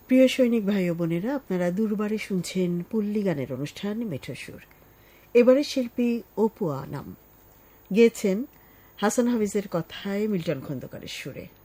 প্রিয় সৈনিক ভাই ও বোনেরা, আপনারা দুর্বারে শুনছেন পল্লী গানের অনুষ্ঠান মেঠো সুর। এবারে শিল্পী অপু আনাম গেয়েছেন হাসান হাফিজের কথায় মিল্টন খন্দকারের সুরে।